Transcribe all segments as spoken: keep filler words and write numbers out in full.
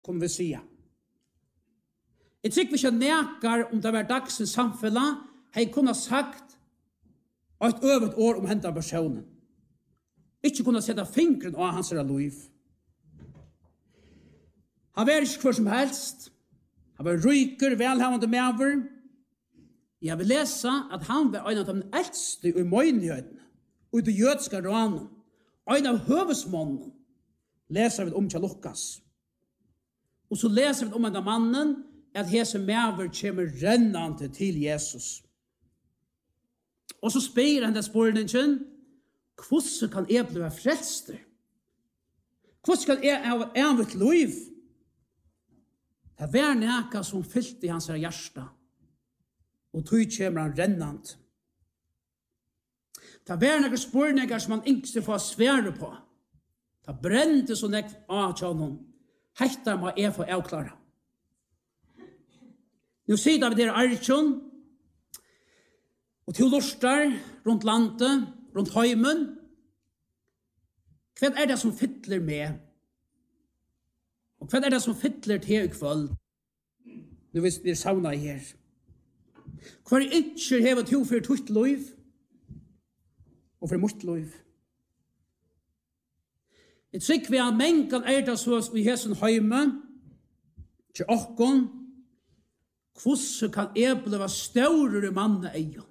kunne vi sige. Jeg tror vi ikke nekar om det var dagsens samfunnet, har jeg kunnet sagt et øvet år om hentan personen. Ikke kunne sette fingren av hans liv. Han var ikke hver som helst. Han var ryker, velhavende medover. Jeg vil lese at han var en av de eldste i møynligheten, og i det jødiske ranen, en av høvesmånene, leser vi om til Lukas. Og så leser vi om en av mannen, at hese medover kommer rennende til Jesus. Og så spyr han den spørningen, hvordan kan jeg bli frelster? Hvordan kan jeg ha evigt liv? Det var nækka som fyllte i hans hjärsta, og tog kommer han rennant. Det var nækka spørninger som han ikke får svære på. Det brente så nekk av tjånen. Hektar må jeg få avklare. Nå sier vi der Arjun, og til lortar rundt landet, rundt heimen. Hva er det som fytler med? Og hva er det som fytler til i kvöld? Nå vil vi savne her. Hva er ikke hevet til for tutt liv? Og for mot liv? Jeg tror vi har mengen er det så i hessen heime, til okkon, hvordan kan jeg bli større mann eier?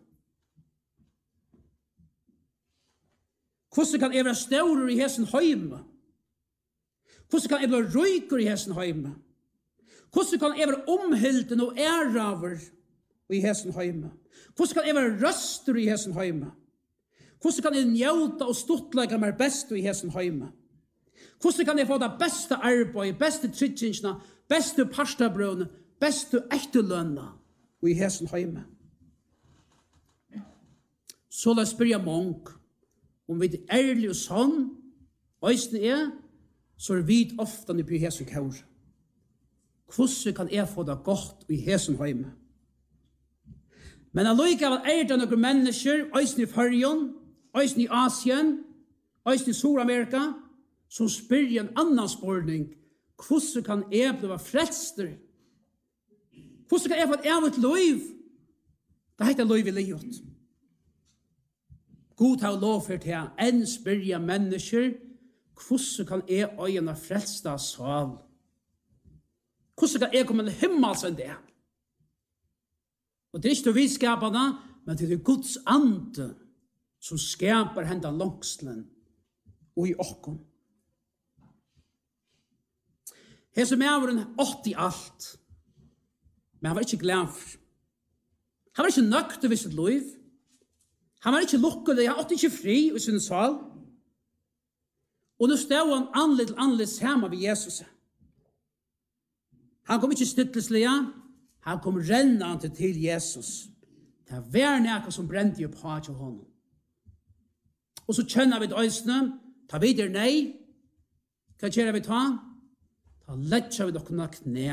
Hvordan kan jeg være større i hessen heime? Hvordan kan jeg bli ryker i hessen heime? Hvordan kan jeg være omhilden og æraver i hessen heime? Hvordan kan jeg være røster i hessen heime? Hvordan kan jeg njauta og stortlegge meg best i hessen heime? Hvordan kan jeg få det beste arbeid, beste tryggingene, beste pastabrøvene, beste ektelønna i hessen heime? Så la oss spørre mange, om vi er ærlig og sånn, og øyne er, så er vi ofte når vi er hessen kaur. Hvordan kan jeg få det godt i hessen heime? Men allikevel er det noen mennesker, øyne i Førjen, øyne i Asien, øyne i Sur-Amerika, som spør en annan spørning, hvordan kan jeg bli frelster? Hvordan kan jeg få et evigt liv? Det heter liv i livet. God har lov for til enn spyrja mennesker, hvordan kan jeg øyne frelsta sal? Hvordan kan jeg komme til himmels enn det? Og det er ikke vi skaperne, men det er Guds ande som skaper hendan langslen og i okken. Hese medveren åtti alt, men han var ikke glad for. Han var ikke nøkt over sitt liv. Han var ikke lukkelig, han åtte ikke fri i sin sal. Og nå stod han annerledes til annerledes sammen med Jesus. Han kom ikke støttelselig, han kom rennende til Jesus. Det var noe som brente opp på til honom. Og så kjenner vi det øyne, ta videre nei. Hva gjør vi ta? Ta letja vi dere knæ.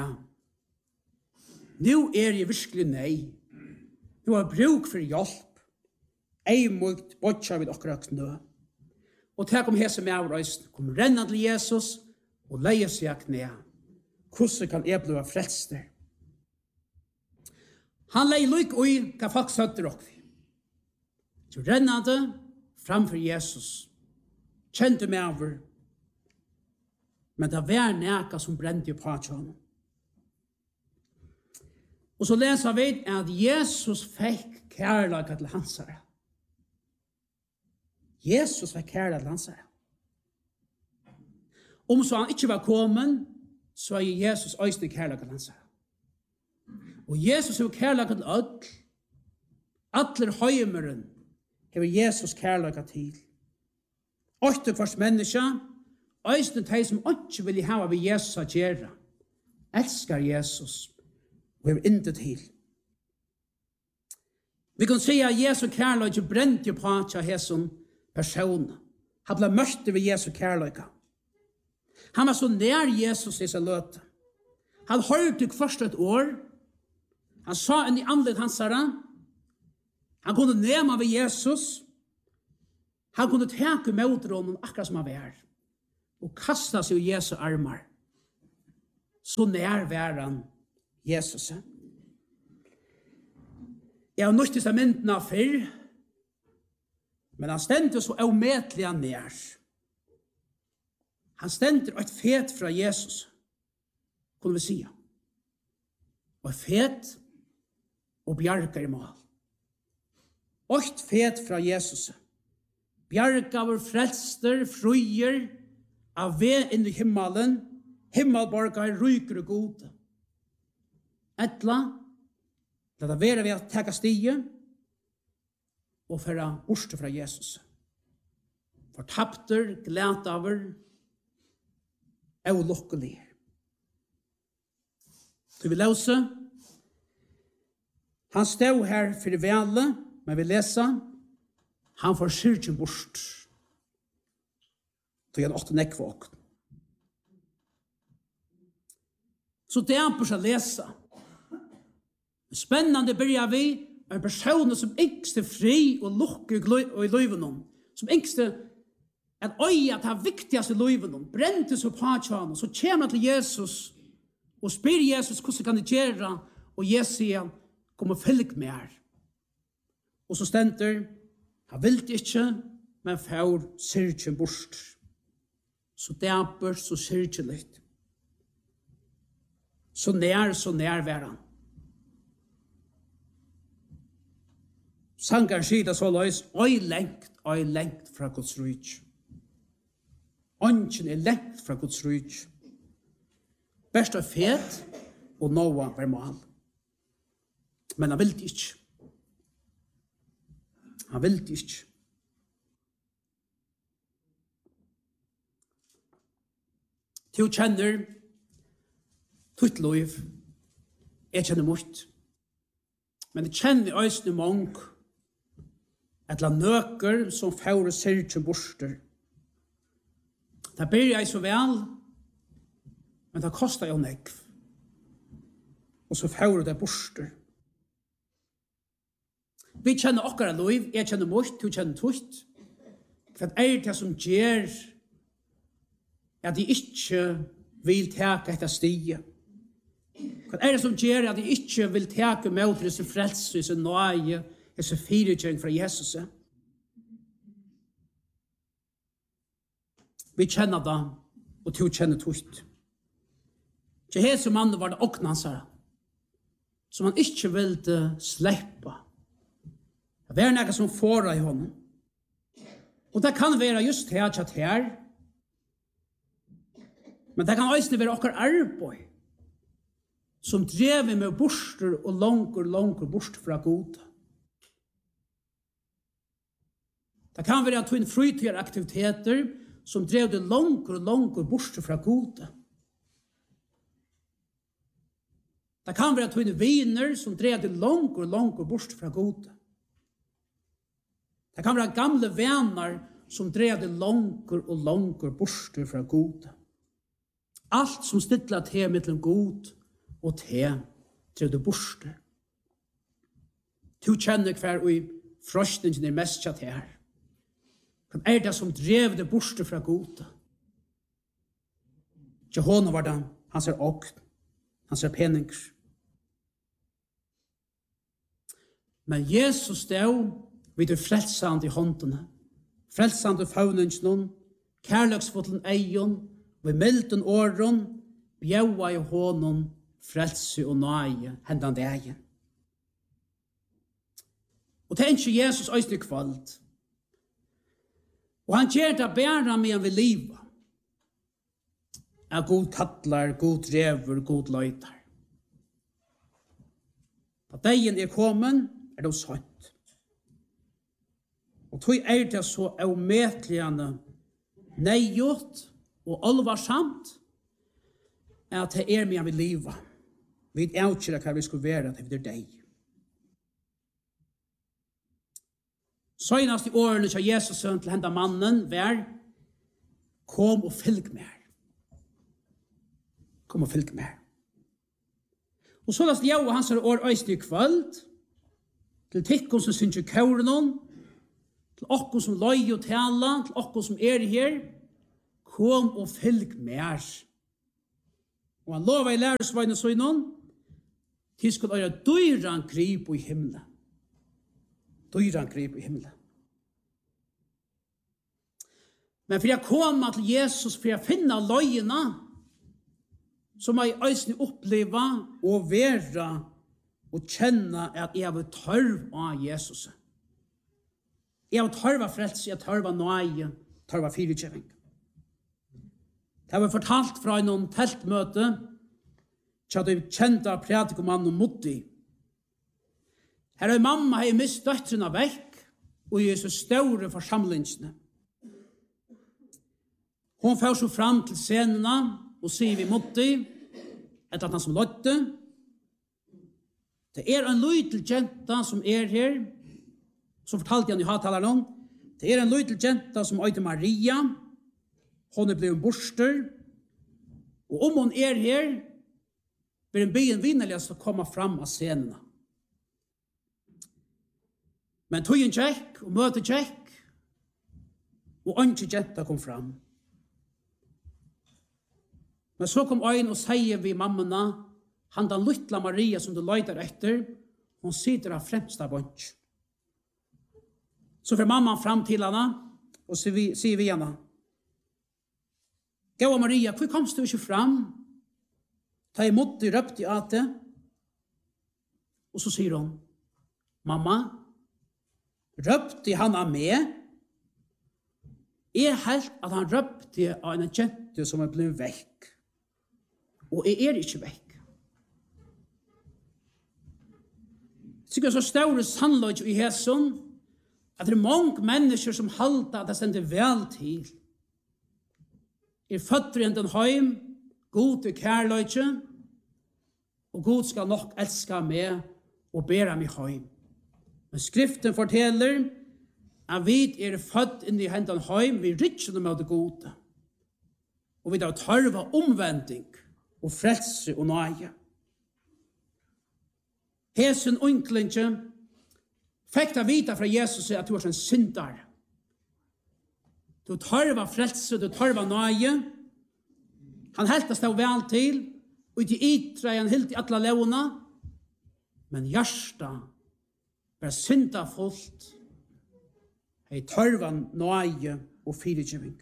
Nå er jeg virkelig nei. Nå har bruk for hjelp. Ei mot botja vid okra knø. Og til kom hese med av røysen, kom renna til Jesus og leie seg av knæ. Hvordan kan jeg bli frelster? Han leie lyk ui hva folk søtter okvi. Så renna det framfor Jesus. Kjente med av, men det var næka som brente på tjånen. Og så leser vi at Jesus fikk kærlaga til hans herre. Jesus var kærlig til hans herre. Om så han ikke var kommet, så er Jesus øyne kærlig til hans herre. Og Jesus er kærlig til alt. Atler høymeren har Jesus kærlig til. Åtte kvart menneske, øyne de som ikke vil ha av Jesus å gjøre, elsker Jesus og er ikke til. Vi kan si at Jesu kærlighet ikke brente på til Jesus person. Han ble møtt ved Jesu kærlighet. Han var så nær Jesus i sin løte. Han hørte først et år. Han sa inn i anlet hans herre. Han kunne nemme ved Jesus. Han kunne teke mot honom akkurat som han var. Og kasta seg i Jesu armar. så nærværen Jesus. Jeg har nødt testamentene før, men han stender så avmetelig nær. Han stender et fet fra Jesus, kunne vi si. Og fet og bjarker i mål. Et fet fra Jesus. Bjarker vår frelster, fruer, av ved inn i himmelen, himmelborger, ryker og gode. Etla, la det være ved å teka stige, og føre borste fra Jesus. Fortapter, glætaver, og lukkelig. Så vi løser. Han stod her for vele, men vi leser. Han får syrken bort. Så han åtte nekkvåk. Så det er på å lese. Spennende begynner vi en person som yngste fri og lukker i løyven. Som yngste at øye at det er viktigast i løyven. Brentes og påtjene. Så kommer han til Jesus og spyr Jesus hvordan kan det gjøre. Og Jesus sier, kom og følg med her. Og så stender, han vil ikke, men får syrken bort. Så derfor så syrken litt. Så nær, så nærvær han. Sankar sier det så løs, oi lengt, oi lengt fra Guds rydg. Ånden er lengt fra Guds rydg. Best er fet, og noa var mal. Men han vil det ikke. Han vil det ikke. Du kjenner tutt liv. Jeg kjenner mot. Men jeg kjenner øysene mange et la nøker som fører syrke borster. Det ber jeg så vel, men det kostar jo nekv. Og så fører det borster. Vi kjenner okkara liv, jeg kjenner mot, du kjenner tutt. Hva er det som gjør at de ikke vil teke etter stige? Hva er det som gjør at de ikke vil teke med disse frelse, disse nøye, disse firekjøring fra Jesus? Vi kjenner det, og du kjenner tutt. Til hese mannen var det oknansere, som han ikke ville slippe. Det er noe som får i honom. Og det kan være just her, tjatt her. Men det kan også være okkar arbeid, som drev med borster og langer, langer borster fra god. Det kan være at hun frytiger aktiviteter som drev det langer, langer borster fra god. Det kan være at hun viner som drev det langer, langer borster fra god. Det kan være gamle venner som drev det langer og langer borster fra god. Alt som stilla til mellom god og te drev det borster. Du kjenner hver og i frostningen er mest kjatt her. Hva er det som drev det borster fra god? Jehona var det, han ser åkt, han ser peninger. Men Jesus stod vid det frelsande i håndene, frelsande fauningen, kærløksfotlen eion, ved melden åren, bjaua i hånden, frelse og nøye, hendan det egen. Og tenker Jesus øyne kvalt. Og han gjør det bæra med han vil liva. Er god kattlar, god drever, god løytar. Da dagen er kommet, er det sånt. Og tog er det så avmetligende nejot og alvarsamt at det er med han vil liva. Vi er ikke hva vi skulle være til det deg. Søgnast i årene til Jesus sønn til henda mannen var kom og fylg med. Kom og fylg med. Og så last jeg og hans år øyne i kvöld til tikkun som synes i kaurenon, til okkur som løy og tala, til okkur som er her, kom og fylg med. Og han lovar i læresveinen søgnen, til skulle være dyran grip i himmelen. Dyran grip i himmelen. Men for jeg kommer til Jesus, for jeg finner løgene, så må jeg øyne oppleve og være og kjenne at jeg har tørv av Jesus. Jeg har tørv av frelse, jeg har tørv av nøye, tørv av firekjøving. Det har vi fortalt fra en teltmøte, så at vi kjente av prædikomannen Mutti. Her er mamma har mist døtrene vekk, og i så store forsamlingsene. Hun får så fram til scenene, og sier vi Mutti, et eller annet som løtte. Det er en lydel jenta som er her, så fortalte jeg i hattaleren. Det er en lydel jenta som heter Maria. Hun er blevet borster. Og om hun er her, blir en byen vinnerligast å komme fram av scenene. Men tog en tjekk, og møte tjekk, og ikke jenta kom fram. Men så kom øyn og sier vi mammana, han den lytla Maria som du løyder etter, hun sitter av fremsta bunch. Så får mamman fram til henne, og sier vi, sier vi henne, Gåa Maria, hvor komst du ikke fram? Ta imot det, røpte jeg at det. Og så sier hun, mamma, røpte han av meg? Jeg helt at han røpte av en jente som er blevet vekk. Og jeg er ikke vekk. Det er så større sannløg i hæsson, at det er mange mennesker som halter at det stender vel til. Er født i en heim, god til kærløyke, og god skal nok elske meg og bære meg heim. Men skriften forteller at vi er født inn i hendene heim, vi rykker med det gode. Og vi har tørva omvending og frelse og nøye. Hesen unklinge fikk da vite fra Jesus at du er en syndare. Du tørva frelse, du tørva nøye. Han heltes deg vel til, og ikke ytre han helt i alle levene. Men hjertet var synda fullt. Hei tørva nøye og firekjøving.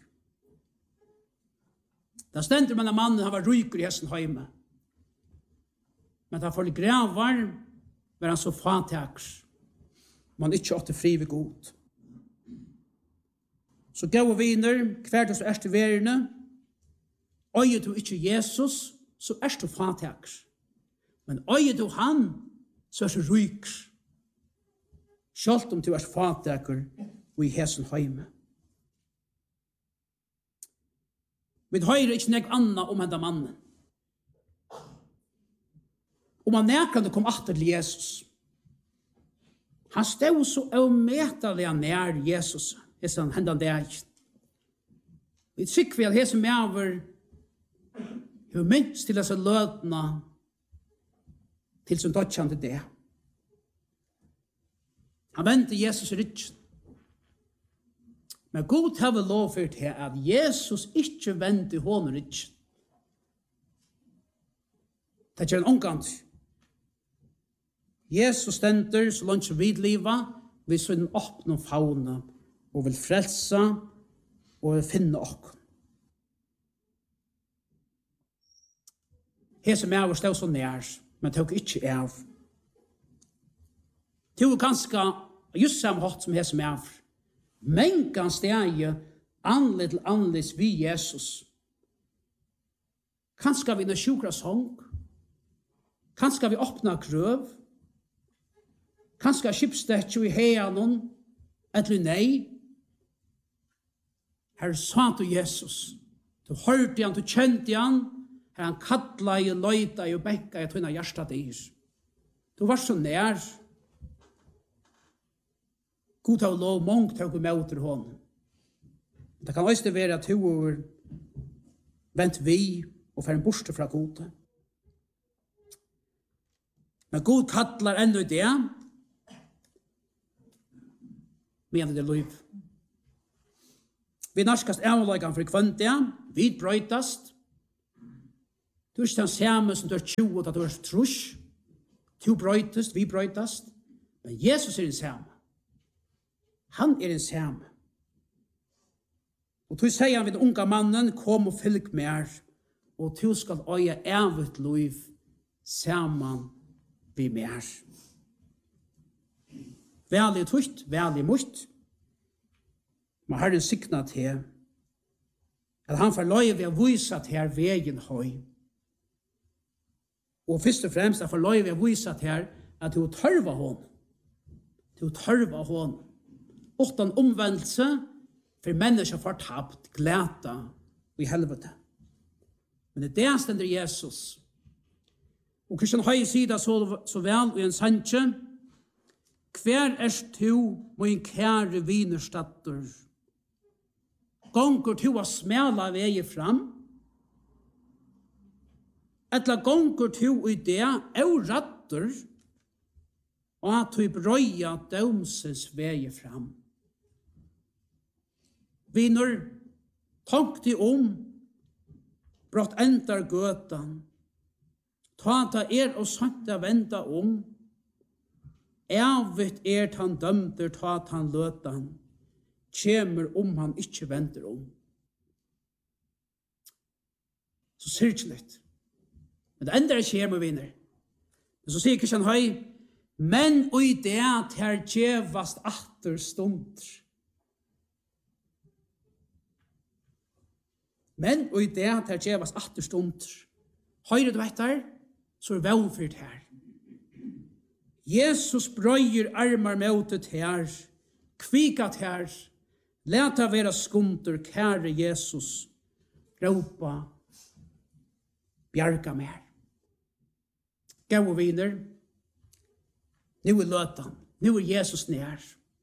Da stendte med en mann, han var ryker i hesten hjemme. Men da for gravar var han så fataks. Man ikke åtte fri ved god. Så gå og viner, hver det så er til verene. Øyer du ikke Jesus, så er du fataks. Men øyer du han, så er du ryks. Selv om du er fataker og i hesen heime. Vi hører ikke nek anna om henne mannen. Om han nekande kom atter til Jesus. Han stod så avmetelig nær Jesus. Hese han hendan deg. Vi tykker vi at hese medover har minst til disse lødene til som dødkjent til det. Han vendte Jesus i ryggen. Men god har vi lov for til at Jesus ikke vendte hånden i ryggen. Det er en omgant. Jesus stender så langt som vidliva ved sin åpne faune og vil frelse og vil finne oss. Hese med oss stod så nær, men tok ikke av. Det var ganske just samme hatt som hese med oss. Men kan stege annerledes til annerledes vi Jesus. Kanskje vi når sjukra sång. Kanskje vi åpna krøv. Kanskje skipstekje i heianon. Eller nei. Her sa du Jesus. Du hørte han, du kjente han. Her han kattla i løyta og bekka i tøyna hjertet dyr. Du var så nær. God har lov mångt til å møte hånden. Det kan også være at du er vent vi og får en borste fra gode. Men God kattlar enda i det. Men det er liv. Vi narskast avlagan for kvantia, vi brøytast. Du er ikke den samme som du er tjue, da du er trus. Du brøytest, vi brøytest. Men Jesus er den samme. Han er den samme. Og du sier han ved den unge mannen, kom og fylg mer, og du skal øye evigt liv sammen vi mer. Veldig tutt, veldig mot. Men Herren sikna til at han får løy ved å vise til veien høy. Og først og fremst at han får løy ved å vise til at du tørver hon. Du tørver hon. Utan omvendelse for mennesker får tapt, glæta og i helvete. Men det er det stender Jesus. Og Kristian Høy sier det så, så vel i en sanje. Hver er du, min kære vinerstatter? Gonger du å smela veier fram? Etla gonger du i det og ratter, og at du brøya dømses veier fram. Viner, tank dig om, brått endar gøtan, ta ta er og santa venda om, Ævet er han dømter, ta han løtan, kjemer om han ikke venter om. Så syrkelig. Men det enda er kjemer, vinner. Men så sier Kristian Høy, men og i det her djevast atter stunder. Men og i det her djevast atter stunder. Høyre du vet her, så er velfyrt her. Jesus brøyer armar møtet her, kvikat her, leta vera skunter, kære Jesus, råpa, bjarga mer. Gau og viner, nu er løtan, nu er Jesus nær.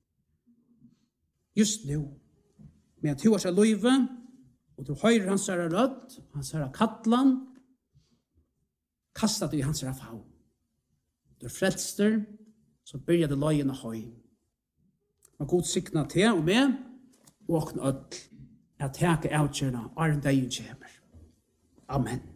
Just nu, med at du har seg løyve, og du høyrer hans herre rødt, hans herre kattlan, kastat du i hans herre faun. Du er frelster, så byrja det løgene høy. Og god sikna til og med, og åkne ødel, at teka avkjørna, arren deg kjemer. Amen.